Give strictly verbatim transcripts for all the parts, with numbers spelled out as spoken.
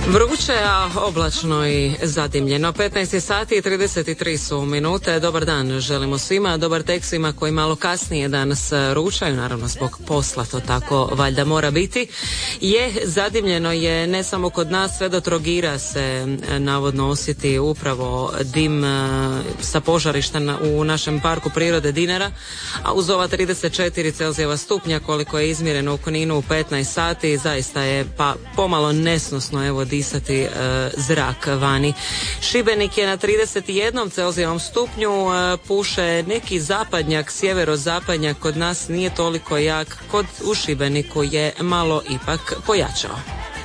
Vruće, a oblačno i zadimljeno. petnaest sati i trideset tri su minute. Dobar dan želimo svima. Dobar tek svima koji malo kasnije danas ručaju, naravno zbog posla, to tako valjda mora biti. Je, zadimljeno je ne samo kod nas, sve do Trogira se navodno osjeti upravo dim sa požarišta u našem parku prirode Dinara, a uz ova trideset četiri Celzijeva stupnja koliko je izmjereno u Kninu u petnaest sati, zaista je pa pomalo nesnosno evo disati e, zrak vani. Šibenik je na trideset jedan Celzijevom stupnju, e, puše neki zapadnjak, sjeverozapadnjak, kod nas nije toliko jak, kod u Šibeniku je malo ipak pojačao.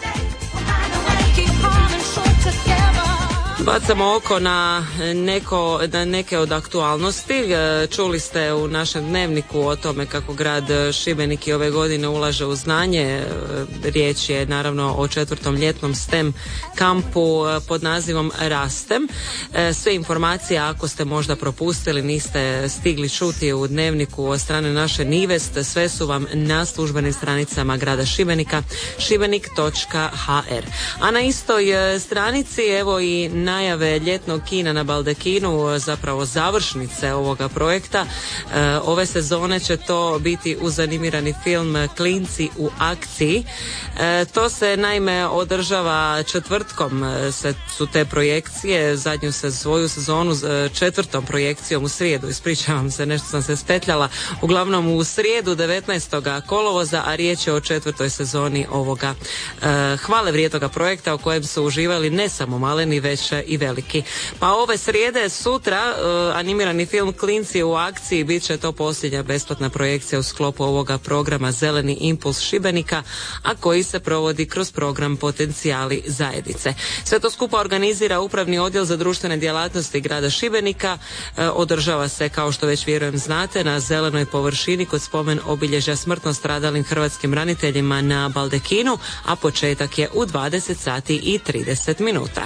Bacamo oko na, neko, na neke od aktualnosti. Čuli ste u našem dnevniku o tome kako grad Šibenik i ove godine ulaže u znanje. Riječ je naravno o četvrtom ljetnom STEM kampu pod nazivom Rastem. Sve informacije, ako ste možda propustili, niste stigli čuti u dnevniku od strane naše Nivest, sve su vam na službenim stranicama grada Šibenika, šibenik točka ha er. A na istoj stranici evo i na najave ljetnog kina na Baldekinu, zapravo završnice ovoga projekta. E, ove sezone će to biti uz animirani film Klinci u akciji. E, to se naime održava četvrtkom, se, su te projekcije, zadnju se svoju sezonu četvrtom projekcijom u srijedu, ispričavam se, nešto sam se spetljala, uglavnom u srijedu devetnaestog kolovoza, a riječ je o četvrtoj sezoni ovoga e, hvale vrijednoga projekta u kojem su uživali ne samo maleni, već i veliki. Pa ove srijede sutra uh, animirani film Klinci u akciji bit će to posljednja besplatna projekcija u sklopu ovoga programa Zeleni impuls Šibenika, a koji se provodi kroz program Potencijali zajednice. Sve to skupa organizira Upravni odjel za društvene djelatnosti grada Šibenika. Uh, održava se, kao što već vjerujem znate, na zelenoj površini kod spomen obilježja smrtno stradalim hrvatskim braniteljima na Baldekinu, a početak je u dvadeset sati i trideset minuta.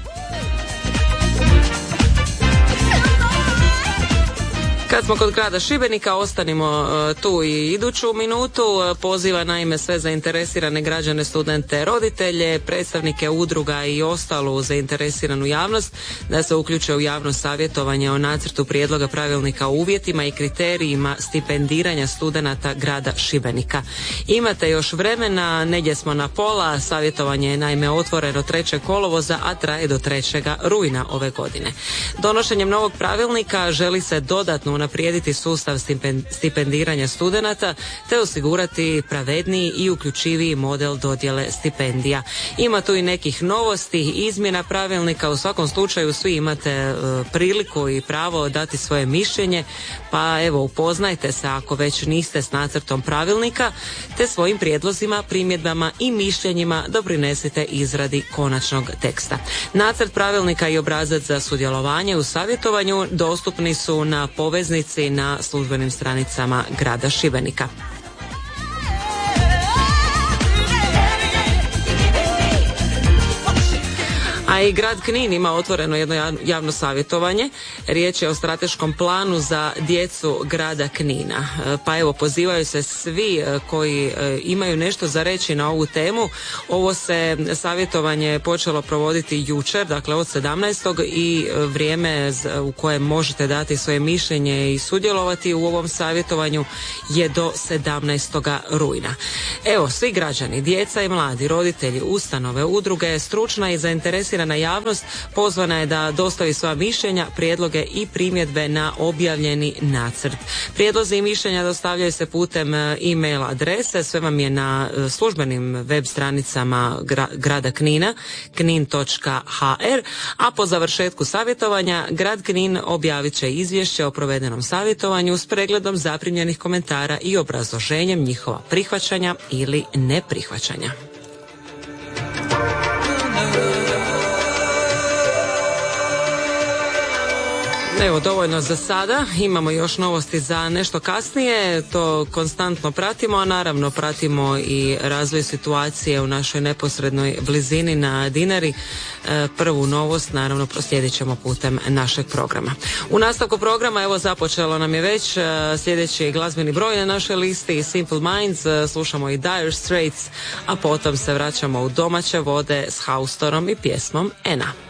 Kad smo kod grada Šibenika, ostanimo uh, tu i iduću minutu. Uh, poziva naime sve zainteresirane građane, studente, roditelje, predstavnike udruga i ostalu zainteresiranu javnost da se uključe u javno savjetovanje o nacrtu prijedloga pravilnika o uvjetima i kriterijima stipendiranja studenata grada Šibenika. Imate još vremena, negdje smo na pola, savjetovanje je naime otvoreno trećeg kolovoza, a traje do trećeg rujna ove godine. Donošenjem novog pravilnika želi se dodatno unaprijediti sustav stipendiranja studenata te osigurati pravedniji i uključiviji model dodjele stipendija. Ima tu i nekih novosti, izmjena pravilnika, u svakom slučaju svi imate e, priliku i pravo dati svoje mišljenje, pa evo upoznajte se ako već niste s nacrtom pravilnika, te svojim prijedlozima, primjedbama i mišljenjima doprinesite izradi konačnog teksta. Nacrt pravilnika i obrazac za sudjelovanje u savjetovanju dostupni su na poveznici na službenim stranicama grada Šibenika. A i grad Knin ima otvoreno jedno javno savjetovanje. Riječ je o strateškom planu za djecu grada Knina. Pa evo, pozivaju se svi koji imaju nešto za reći na ovu temu. Ovo se savjetovanje počelo provoditi jučer, dakle od sedamnaestog i vrijeme u kojem možete dati svoje mišljenje i sudjelovati u ovom savjetovanju je do sedamnaestog rujna. Evo, svi građani, djeca i mladi, roditelji, ustanove, udruge, stručna i zainteresirana na javnost pozvana je da dostavi svoja mišljenja, prijedloge i primjedbe na objavljeni nacrt. Prijedlozi i mišljenja dostavljaju se putem e-mail adrese, sve vam je na službenim web stranicama gra, grada Knina, knin točka ha er, a po završetku savjetovanja grad Knin objavit će izvješće o provedenom savjetovanju s pregledom zaprimljenih komentara i obrazloženjem njihova prihvaćanja ili neprihvaćanja. Evo, dovoljno za sada. Imamo još novosti za nešto kasnije. To konstantno pratimo, a naravno pratimo i razvoj situacije u našoj neposrednoj blizini na Dinari. E, prvu novost naravno proslijedit ćemo putem našeg programa. U nastavku programa, evo, započelo nam je već e, sljedeći glazbeni broj na našoj listi Simple Minds, e, slušamo i Dire Straits, a potom se vraćamo u domaće vode s Haustorom i pjesmom Ena.